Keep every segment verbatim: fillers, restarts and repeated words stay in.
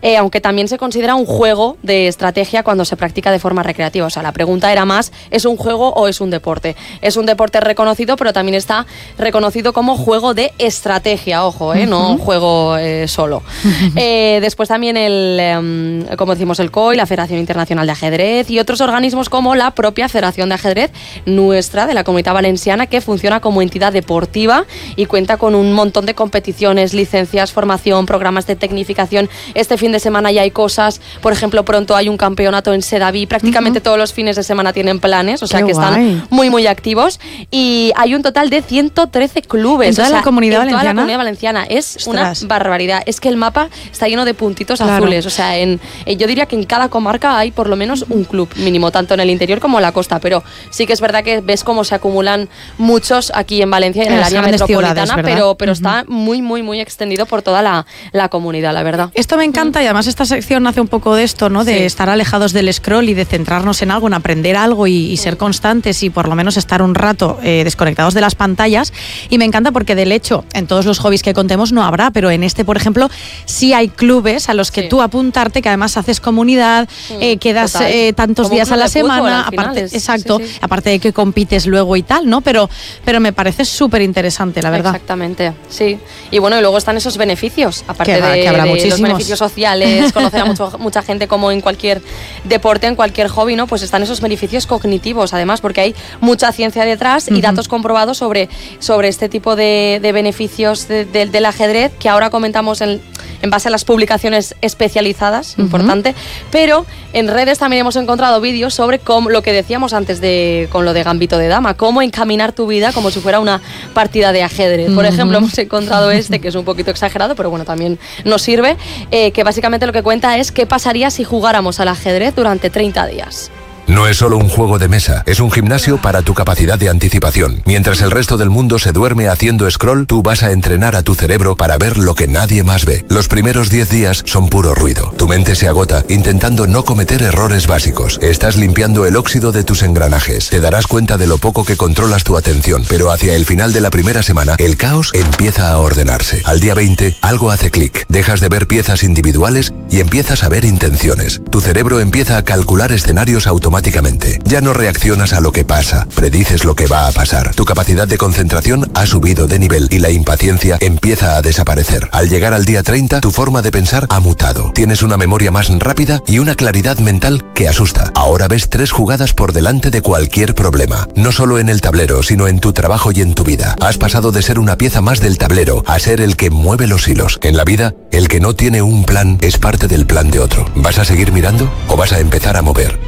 eh, aunque también se considera un juego de estrategia cuando se practica de forma recreativa. O sea, la pregunta era más, ¿es un juego o es un deporte? Es un deporte reconocido, pero también está reconocido como juego de estrategia, ojo, ¿eh? Uh-huh. No juego eh, solo. Uh-huh. Eh, después también el, eh, como decimos, el C O I, la Federación Internacional de Ajedrez y otros organismos como la propia Federación de Ajedrez nuestra, de la Comunidad Valenciana, que funciona como entidad deportiva y cuenta con un montón de competiciones, licencias, formación, programas de tecnificación. Este fin de semana ya hay cosas, por ejemplo, pronto hay un campeonato en Sedaví, prácticamente uh-huh. todos los fines de semana tienen planes, o sea Qué que guay. Están muy muy activos y hay un total de ciento trece clubes. ¿En toda, o sea, la, comunidad en toda valenciana? la comunidad valenciana? Es Ostras. Una barbaridad. Es que el mapa está lleno de puntitos claro. azules, o sea, en, yo diría que en cada comarca hay por lo menos un club mínimo, tanto en el interior como en la costa, pero sí que es verdad que ves cómo se acumulan muchos aquí en Valencia y en, en el área metropolitana, ciudades, pero, pero uh-huh. está muy, muy, muy extendido por toda la, la comunidad, la verdad. Esto me encanta uh-huh. y además esta sección nace un poco de esto, ¿no? De sí. estar alejados del scroll y de centrarnos en algo, en aprender algo y, y uh-huh. ser constantes y por lo menos estar un rato eh, desconectados de las pantallas. Y me encanta porque del hecho, en todos los hobbies que contemos no habrá, pero en este, por ejemplo, sí hay clubes a los que sí. tú apuntarte, que además haces comunidad, uh-huh. eh, quedas eh, tantos Como días a la semana, fútbol, aparte, es, exacto, sí, sí. aparte de que compites luego y tal, ¿no? Pero, pero me parece súper interesante, la verdad. Exactamente, sí. Y bueno, y luego están esos beneficios, aparte que va, de, que habrá de muchísimos. los beneficios sociales, conocer a mucho, mucha gente como en cualquier deporte, en cualquier hobby, ¿no? Pues están esos beneficios cognitivos, además, porque hay mucha ciencia detrás uh-huh. y datos comprobados sobre, sobre este tipo de, de beneficios de, de, del ajedrez, que ahora comentamos en, en base a las publicaciones especializadas, uh-huh. importante, pero en redes también hemos encontrado vídeos sobre cómo, lo que decíamos antes de con lo de Gambito de Dama, cómo encaminar tu vida como si fuera una partida de ajedrez. Por uh-huh. ejemplo, hemos encontrado este, que es un poquito exagerado, pero bueno, también nos sirve, eh, que básicamente lo que cuenta es qué pasaría si jugáramos al ajedrez durante treinta días. No es solo un juego de mesa, es un gimnasio para tu capacidad de anticipación. Mientras el resto del mundo se duerme haciendo scroll, tú vas a entrenar a tu cerebro para ver lo que nadie más ve. Los primeros diez días son puro ruido. Tu mente se agota intentando no cometer errores básicos. Estás limpiando el óxido de tus engranajes. Te darás cuenta de lo poco que controlas tu atención, pero hacia el final de la primera semana, el caos empieza a ordenarse. Al día veinte, algo hace clic. Dejas de ver piezas individuales y empiezas a ver intenciones. Tu cerebro empieza a calcular escenarios automáticos. Automáticamente. Ya no reaccionas a lo que pasa, predices lo que va a pasar. Tu capacidad de concentración ha subido de nivel y la impaciencia empieza a desaparecer. Al llegar al día treinta, tu forma de pensar ha mutado. Tienes una memoria más rápida y una claridad mental que asusta. Ahora ves tres jugadas por delante de cualquier problema. No solo en el tablero, sino en tu trabajo y en tu vida. Has pasado de ser una pieza más del tablero a ser el que mueve los hilos. En la vida, el que no tiene un plan es parte del plan de otro. ¿Vas a seguir mirando o vas a empezar a mover?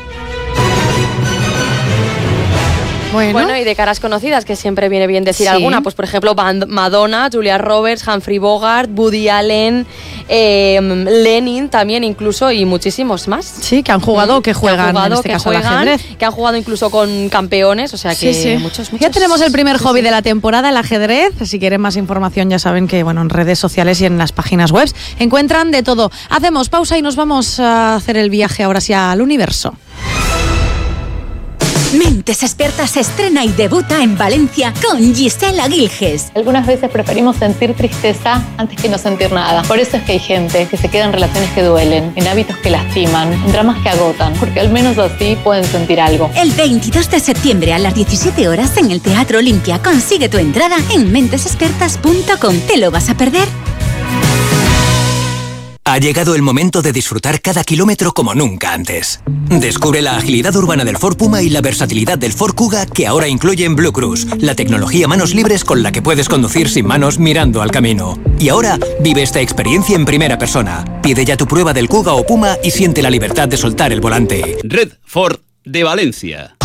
Bueno. bueno, y de caras conocidas, que siempre viene bien decir sí. alguna, pues por ejemplo Madonna, Julia Roberts, Humphrey Bogart, Woody Allen, eh, Lenin también incluso, y muchísimos más. Sí, que han jugado o que juegan, que han jugado, en este que caso juegan, al ajedrez. Que han jugado incluso con campeones, o sea que sí, sí. muchos, muchos. Ya tenemos el primer sí, hobby sí. de la temporada, el ajedrez. Si quieren más información ya saben que bueno, en redes sociales y en las páginas web encuentran de todo. Hacemos pausa y nos vamos a hacer el viaje ahora sí al universo. Mentes Expertas se estrena y debuta en Valencia con Gisela Gilges. Algunas veces preferimos sentir tristeza antes que no sentir nada. Por eso es que hay gente que se queda en relaciones que duelen, en hábitos que lastiman, en dramas que agotan, porque al menos así pueden sentir algo. El veintidós de septiembre a las diecisiete horas en el Teatro Olimpia. Consigue tu entrada en mentes expertas punto com. ¿Te lo vas a perder? Ha llegado el momento de disfrutar cada kilómetro como nunca antes. Descubre la agilidad urbana del Ford Puma y la versatilidad del Ford Kuga, que ahora incluyen Blue Cruise, la tecnología manos libres con la que puedes conducir sin manos mirando al camino. Y ahora vive esta experiencia en primera persona. Pide ya tu prueba del Kuga o Puma y siente la libertad de soltar el volante. Red Ford de Valencia.